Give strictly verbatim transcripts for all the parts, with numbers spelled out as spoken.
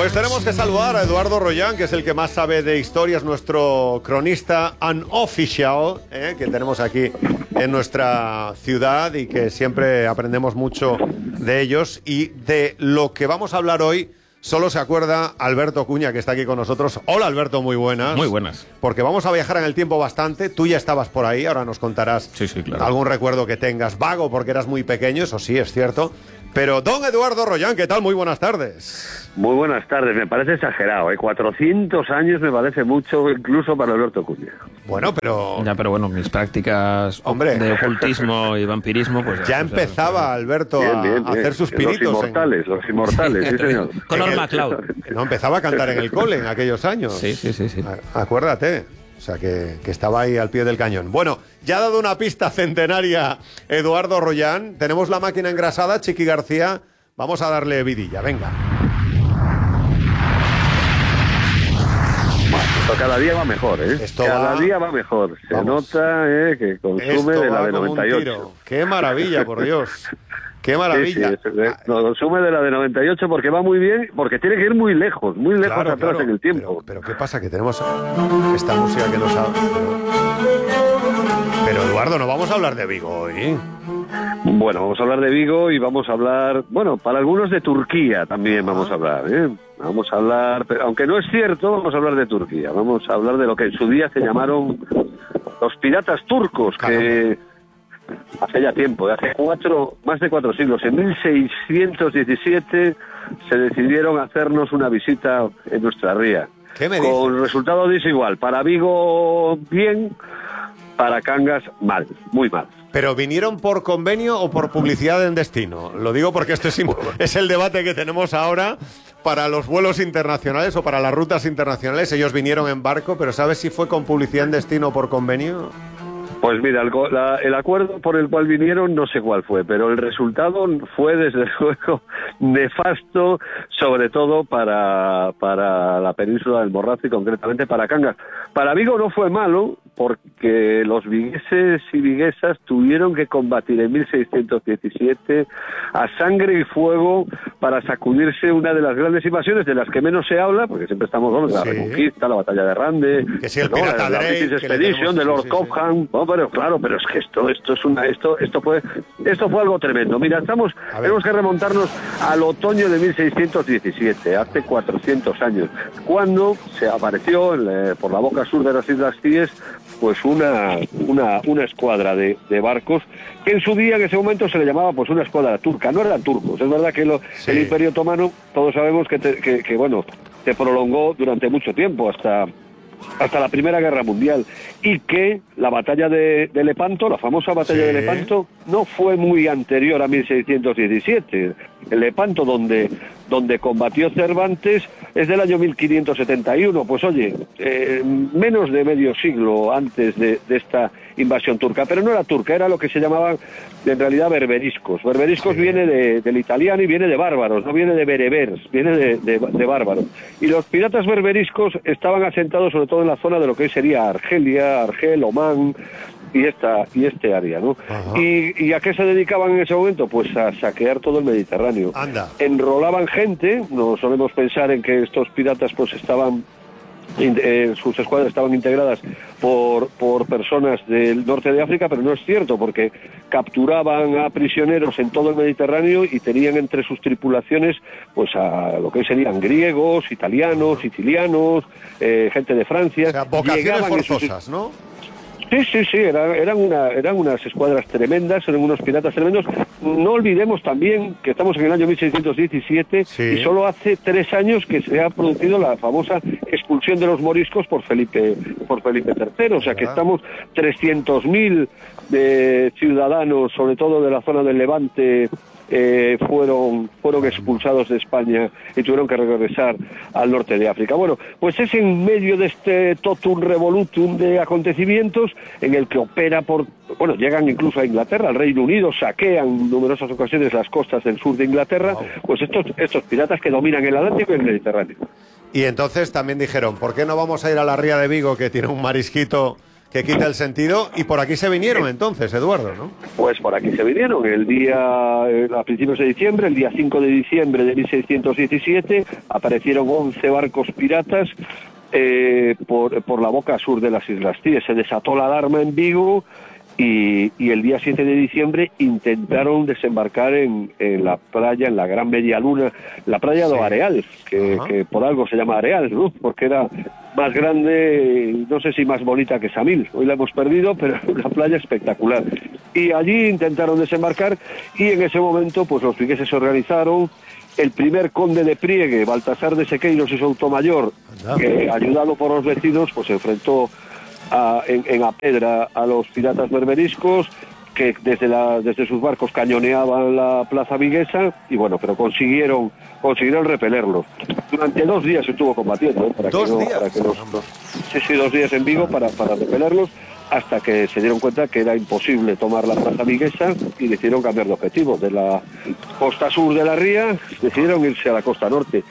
Pues tenemos que saludar a Eduardo Rollán, que es el que más sabe de historias, nuestro cronista unofficial, ¿eh? que tenemos aquí en nuestra ciudad y que siempre aprendemos mucho de ellos. Y de lo que vamos a hablar hoy solo se acuerda Alberto Cuña, que está aquí con nosotros. Hola, Alberto, muy buenas. Muy buenas. Porque vamos a viajar en el tiempo bastante. Tú ya estabas por ahí, ahora nos contarás sí, sí, claro. algún recuerdo que tengas vago porque eras muy pequeño, eso sí, es cierto. Pero don Eduardo Rollán, ¿qué tal? Muy buenas tardes. Muy buenas tardes, me parece exagerado, ¿eh? cuatrocientos años me parece mucho incluso para Alberto Cuña. Bueno, pero... Ya, pero bueno, mis prácticas Hombre. de ocultismo y vampirismo, pues... Ya empezaba Alberto bien, bien, a, a hacer sus pinitos. Los inmortales, en... los inmortales, sí señor. Con Norma Cloud. No, empezaba a cantar en el cole en aquellos años. Sí, sí, sí. sí. Acuérdate. O sea, que, que estaba ahí al pie del cañón. Bueno, ya ha dado una pista centenaria Eduardo Rollán. Tenemos la máquina engrasada, Chiqui García. Vamos a darle vidilla, venga. Bueno, cada día va mejor, ¿eh? Esto cada va... día va mejor. Se Vamos. nota ¿eh? que consume Esto de la va de noventa y ocho. Tiro. ¡Qué maravilla, por Dios! ¡Qué maravilla! Sí, sí, lo consume de la de noventa y ocho porque va muy bien, porque tiene que ir muy lejos, muy lejos claro, atrás claro. en el tiempo. Pero, pero ¿qué pasa? Que tenemos esta música que nos ha... Pero, pero Eduardo, no vamos a hablar de Vigo hoy. Bueno, vamos a hablar de Vigo y vamos a hablar, bueno, para algunos de Turquía también vamos a hablar, ¿eh? Vamos a hablar, pero aunque no es cierto, vamos a hablar de Turquía. Vamos a hablar de lo que en su día se llamaron los piratas turcos, que... hace ya tiempo, hace cuatro, más de cuatro siglos, en mil seiscientos diecisiete se decidieron hacernos una visita en nuestra ría. ¿Qué me con dices? Resultado desigual. Para Vigo, bien, para Cangas, mal, muy mal. ¿Pero vinieron por convenio o por publicidad en destino? Lo digo porque este es, es el debate que tenemos ahora para los vuelos internacionales o para las rutas internacionales. Ellos vinieron en barco, pero ¿sabes si fue con publicidad en destino o por convenio? Pues mira, el, la, el acuerdo por el cual vinieron no sé cuál fue, pero el resultado fue desde luego nefasto, sobre todo para, para la península del Morrazo y concretamente para Cangas. Para Vigo no fue malo, porque los vigueses y viguesas tuvieron que combatir en mil seiscientos diecisiete a sangre y fuego para sacudirse una de las grandes invasiones de las que menos se habla, porque siempre estamos hablando de la sí. Reconquista, la Batalla de Rande, que sí, el ¿no? pirata la Drake, British Expedition de Lord sí, sí, Cobham, sí. No, pero claro, pero es que esto, esto es una, esto, esto fue, esto fue algo tremendo. Mira, estamos, tenemos que remontarnos al otoño de mil seiscientos diecisiete, hace cuatrocientos años, cuando se apareció en, por la boca sur de las Islas Cíes, pues una, una, una escuadra de, de barcos que en su día, en ese momento, se le llamaba pues una escuadra turca. No eran turcos, es verdad que lo, sí. el Imperio Otomano, todos sabemos que, te, que, que bueno, se prolongó durante mucho tiempo, hasta hasta la Primera Guerra Mundial, y que la batalla de, de Lepanto, la famosa batalla sí. de Lepanto, no fue muy anterior a mil seiscientos diecisiete. El Lepanto, donde, donde combatió Cervantes, es del año mil quinientos setenta y uno. Pues oye, eh, menos de medio siglo antes de, de esta invasión turca. Pero no era turca, era lo que se llamaban en realidad berberiscos. Berberiscos sí. viene de, del italiano y viene de bárbaros, no viene de berebers, viene de, de, de bárbaros. Y los piratas berberiscos estaban asentados sobre todo en la zona de lo que hoy sería Argelia, Argel, Omán y esta y este área, ¿no? Y, ¿Y a qué se dedicaban en ese momento? Pues a saquear todo el Mediterráneo. Anda. Enrolaban gente, no solemos pensar en que estos piratas pues estaban Eh, sus escuadras estaban integradas por, por personas del norte de África, pero no es cierto, porque capturaban a prisioneros en todo el Mediterráneo y tenían entre sus tripulaciones pues a lo que serían griegos, italianos, sicilianos, eh, gente de Francia. O sea, vocaciones Llegaban forzosas, sus... ¿no? Sí, sí, sí, eran, eran, una, eran unas escuadras tremendas, eran unos piratas tremendos. No olvidemos también que estamos en el año mil seiscientos diecisiete sí. y solo hace tres años que se ha producido la famosa expulsión de los moriscos por Felipe por Felipe tercero. O sea que estamos trescientos mil de ciudadanos, sobre todo de la zona del Levante, Eh, fueron fueron expulsados de España y tuvieron que regresar al norte de África. Bueno, pues es en medio de este totum revolutum de acontecimientos en el que opera por... Bueno, llegan incluso a Inglaterra, al Reino Unido, saquean en numerosas ocasiones las costas del sur de Inglaterra, wow. pues estos, estos piratas que dominan el Atlántico y el Mediterráneo. Y entonces también dijeron, ¿por qué no vamos a ir a la ría de Vigo, que tiene un marisquito que quita el sentido, y por aquí se vinieron entonces, Eduardo, ¿no? Pues por aquí se vinieron, el día, a principios de diciembre, el día cinco de diciembre de mil seiscientos diecisiete, aparecieron once barcos piratas eh, por, por la boca sur de las Islas Cíes. Se desató la alarma en Vigo, y, y el día siete de diciembre intentaron desembarcar en, en la playa, en la Gran Media Luna, la playa sí. de Areal, que, que por algo se llama Areal, ¿no? Porque era más grande, no sé si más bonita que Samil. Hoy la hemos perdido, pero una playa espectacular. Y allí intentaron desembarcar, y en ese momento pues los vigueses se organizaron. El primer conde de Priegue, Baltasar de Sequeiros y Soutomayor, que ayudado por los vecinos, pues se enfrentó a, en, en a pedra a los piratas berberiscos, que desde, la, desde sus barcos cañoneaban la plaza viguesa, y bueno, pero consiguieron consiguieron repelerlos. Durante dos días se estuvo combatiendo, ¿eh? para ¿Dos que no, días? Para que los, los, sí, sí, dos días en Vigo para, para repelerlos, hasta que se dieron cuenta que era imposible tomar la plaza viguesa y decidieron cambiar de objetivo. De la costa sur de la ría decidieron irse a la costa norte,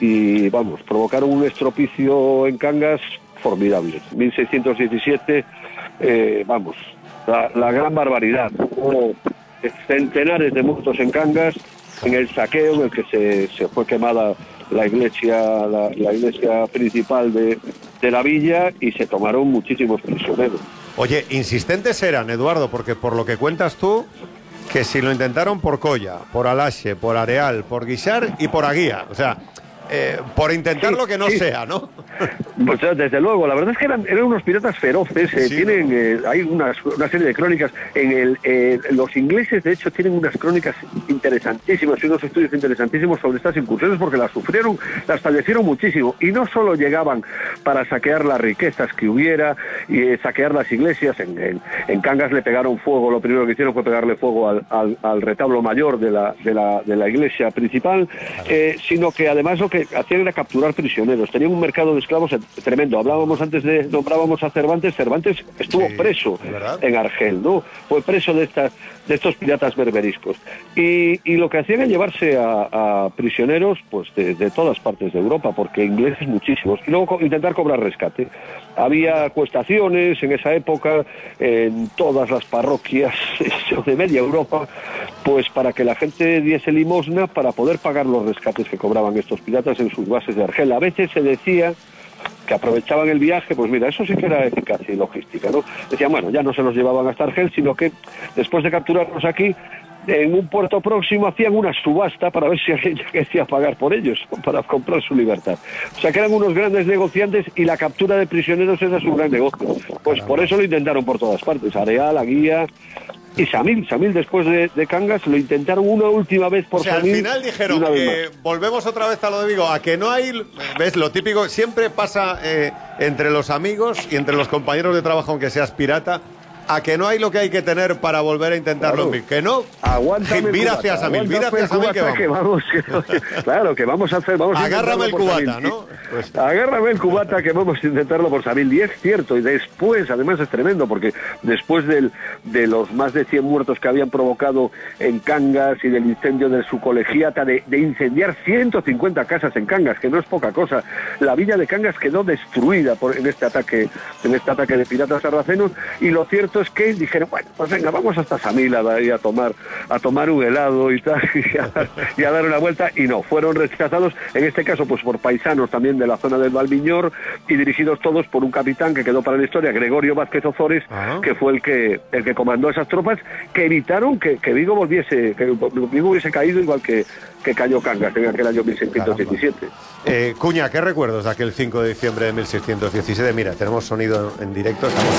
y vamos, provocaron un estropicio en Cangas formidable. mil seiscientos diecisiete, eh, vamos, la, la gran barbaridad. Hubo centenares de muertos en Cangas, en el saqueo en el que se, se fue quemada la iglesia la, la iglesia principal de, de la villa, y se tomaron muchísimos prisioneros. Oye, insistentes eran, Eduardo, porque por lo que cuentas tú, que si lo intentaron por Colla, por Alaxe, por Areal, por Guixar y por Aguía, o sea, eh, por intentar sí, lo que no sí. sea, ¿no? Pues desde luego, la verdad es que eran, eran unos piratas feroces, eh, sí, tienen, eh, hay unas, una serie de crónicas, en el, eh, los ingleses de hecho tienen unas crónicas interesantísimas y unos estudios interesantísimos sobre estas incursiones, porque las sufrieron, las padecieron muchísimo, y no solo llegaban para saquear las riquezas que hubiera y eh, saquear las iglesias. En, en, en Cangas le pegaron fuego, lo primero que hicieron fue pegarle fuego al, al, al retablo mayor de la, de la, de la iglesia principal, eh, sino que además lo que hacían era capturar prisioneros. Tenían un mercado de esclavos tremendo. Hablábamos antes de, nombrábamos a Cervantes. Cervantes estuvo sí, preso en Argel, ¿no? Fue preso de estas, de estos piratas berberiscos. Y, y lo que hacían era llevarse a, a prisioneros, pues, de, de todas partes de Europa, porque ingleses muchísimos, y luego co intentar cobrar rescate. Había acuestaciones en esa época en todas las parroquias de media Europa, pues para que la gente diese limosna para poder pagar los rescates que cobraban estos piratas en sus bases de Argel. A veces se decía que aprovechaban el viaje, pues mira, eso sí que era eficacia y logística, ¿no? Decían, bueno, ya no se los llevaban hasta Argel, sino que después de capturarlos aquí, en un puerto próximo hacían una subasta para ver si alguien quería pagar por ellos, para comprar su libertad. O sea que eran unos grandes negociantes, y la captura de prisioneros era su gran negocio. Pues por eso lo intentaron por todas partes, Areal, Aguía y Samil. Samil después de, de Cangas lo intentaron una última vez por o sea, Samil. Al final dijeron que volvemos otra vez a lo de Vigo, a que no hay, ves, lo típico, siempre pasa eh, entre los amigos y entre los compañeros de trabajo, aunque seas pirata, a que no hay lo que hay que tener para volver a intentarlo. Claro. Que no. Aguántame. Mira hacia Samil, mira hacia Samil que vamos. Que vamos que, claro, que vamos a hacer. Vamos Agárrame a el cubata, ¿no? Pues. Agárrame el cubata, que vamos a intentarlo por Samil. Y es cierto, y después, además es tremendo, porque después del, de los más de cien muertos que habían provocado en Cangas, y del incendio de su colegiata, de, de incendiar ciento cincuenta casas en Cangas, que no es poca cosa, la villa de Cangas quedó destruida por, en este ataque, en este ataque de piratas sarracenos. Y lo cierto es que dijeron, bueno, pues venga, vamos hasta Samil a, a tomar a tomar un helado y tal, y a, y a dar una vuelta, y no, fueron rechazados, en este caso pues por paisanos también de la zona del Valmiñor, y dirigidos todos por un capitán que quedó para la historia, Gregorio Vázquez Ozores, uh-huh. que fue el que el que comandó esas tropas, que evitaron que, que Vigo volviese, que Vigo hubiese caído igual que, que cayó Cangas en aquel año mil seiscientos diecisiete. Eh, Cuña, ¿qué recuerdos de aquel cinco de diciembre de mil seiscientos diecisiete? Mira, tenemos sonido en directo, estamos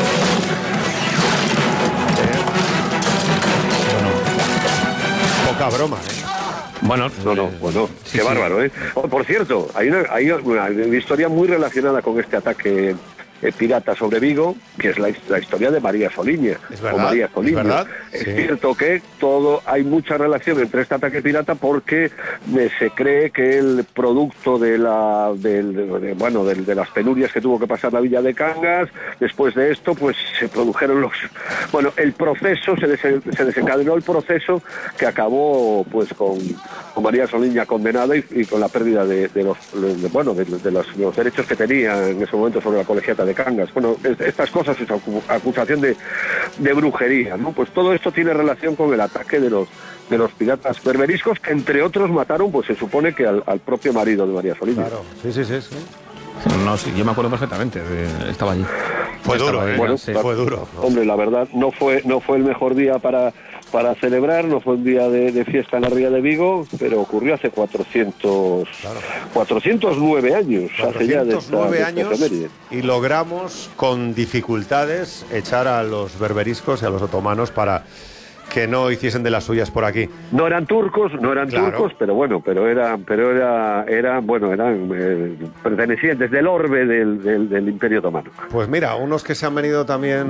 poca broma, ¿eh? Bueno, no, no, bueno, sí, qué sí. bárbaro, ¿eh? Oh, por cierto, hay una, hay una, una historia muy relacionada con este ataque eh, pirata sobre Vigo, que es la, la historia de María Soliña. Es verdad, o María Soliña. Es, verdad, es sí. cierto que todo hay mucha relación entre este ataque pirata, porque eh, se cree que el producto de la de, de, de, bueno de, de las penurias que tuvo que pasar la villa de Cangas, después de esto pues se produjeron los bueno el proceso se, des, se desencadenó el proceso que acabó pues con, con María Soliña condenada y, y con la pérdida de, de los de, bueno de, de los, los derechos que tenía en ese momento sobre la colegiata de Cangas. Bueno, estas cosas es acusación de, de brujería, ¿no? Pues todo esto tiene relación con el ataque de los de los piratas berberiscos, que entre otros mataron, pues se supone que al, al propio marido de María Soliño. Claro, sí, sí, sí, sí. No, sí, yo me acuerdo perfectamente, estaba allí. Fue duro, estaba, ¿eh? Bueno, sí. Fue duro, ¿no? Hombre, la verdad, no fue no fue el mejor día para, para celebrar, no fue un día de, de fiesta en la Ría de Vigo, pero ocurrió hace cuatrocientos, claro. cuatrocientos nueve años. cuatrocientos nueve hace ya de esta, años de esta y logramos, con dificultades, echar a los berberiscos y a los otomanos para que no hiciesen de las suyas por aquí. No eran turcos, no eran claro. turcos, pero bueno, pero eran, pero era, eran, bueno, eran eh, pertenecientes del orbe del, del, del Imperio Otomano. Pues mira, unos que se han venido también